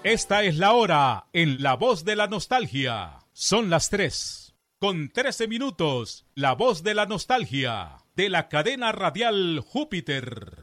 Esta es la hora en La Voz de la Nostalgia. Son las 3:13. La Voz de la Nostalgia de la cadena radial Júpiter.